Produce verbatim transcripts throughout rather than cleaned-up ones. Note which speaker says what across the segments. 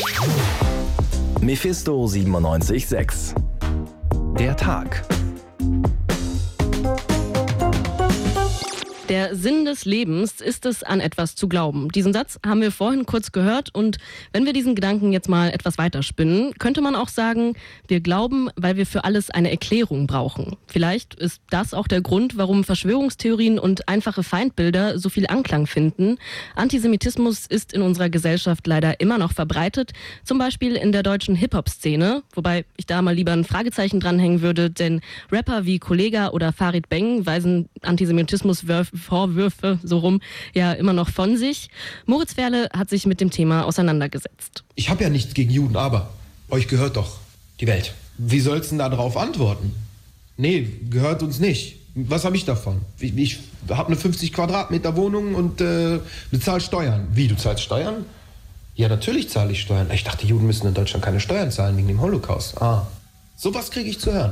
Speaker 1: Mephisto siebenundneunzig Komma sechs. Der Tag.
Speaker 2: Der Sinn des Lebens ist es, an etwas zu glauben. Diesen Satz haben wir vorhin kurz gehört und wenn wir diesen Gedanken jetzt mal etwas weiterspinnen, könnte man auch sagen, wir glauben, weil wir für alles eine Erklärung brauchen. Vielleicht ist das auch der Grund, warum Verschwörungstheorien und einfache Feindbilder so viel Anklang finden. Antisemitismus ist in unserer Gesellschaft leider immer noch verbreitet, zum Beispiel in der deutschen Hip-Hop-Szene, wobei ich da mal lieber ein Fragezeichen dranhängen würde, denn Rapper wie Kollega oder Farid Bang weisen Antisemitismus Vorwürfe, so rum, ja immer noch von sich. Moritz Ferle hat sich mit dem Thema auseinandergesetzt.
Speaker 3: Ich habe ja nichts gegen Juden, aber euch gehört doch die Welt. Wie soll's denn da drauf antworten? Nee, gehört uns nicht. Was habe ich davon? Ich, ich habe eine fünfzig Quadratmeter Wohnung und äh, bezahle Steuern. Wie, du zahlst Steuern? Ja, natürlich zahle ich Steuern. Ich dachte, Juden müssen in Deutschland keine Steuern zahlen wegen dem Holocaust. Ah, sowas kriege ich zu hören.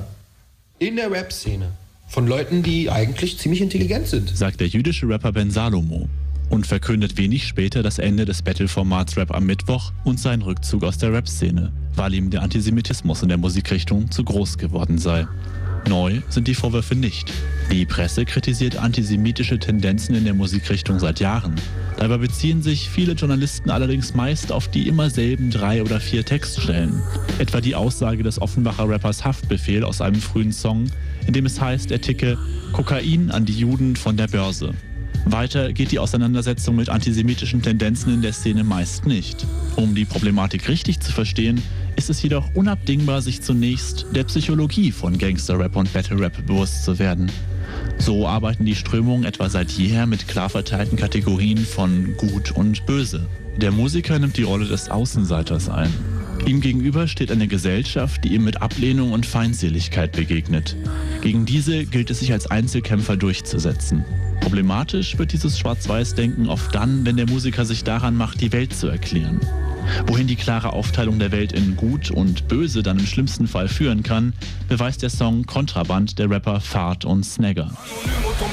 Speaker 3: In der Rap-Szene. Von Leuten, die eigentlich ziemlich intelligent sind.
Speaker 4: Sagt der jüdische Rapper Ben Salomo und verkündet wenig später das Ende des Battle-Formats Rap am Mittwoch und seinen Rückzug aus der Rap-Szene, weil ihm der Antisemitismus in der Musikrichtung zu groß geworden sei. Neu sind die Vorwürfe nicht. Die Presse kritisiert antisemitische Tendenzen in der Musikrichtung seit Jahren. Dabei beziehen sich viele Journalisten allerdings meist auf die immer selben drei oder vier Textstellen. Etwa die Aussage des Offenbacher Rappers Haftbefehl aus einem frühen Song, in dem es heißt, er ticke Kokain an die Juden von der Börse. Weiter geht die Auseinandersetzung mit antisemitischen Tendenzen in der Szene meist nicht. Um die Problematik richtig zu verstehen, ist es jedoch unabdingbar, sich zunächst der Psychologie von Gangster-Rap und Battle-Rap bewusst zu werden. So arbeiten die Strömungen etwa seit jeher mit klar verteilten Kategorien von Gut und Böse. Der Musiker nimmt die Rolle des Außenseiters ein. Ihm gegenüber steht eine Gesellschaft, die ihm mit Ablehnung und Feindseligkeit begegnet. Gegen diese gilt es sich als Einzelkämpfer durchzusetzen. Problematisch wird dieses Schwarz-Weiß-Denken oft dann, wenn der Musiker sich daran macht, die Welt zu erklären. Wohin die klare Aufteilung der Welt in Gut und Böse dann im schlimmsten Fall führen kann, beweist der Song Kontraband der Rapper Fahrt und Snagger.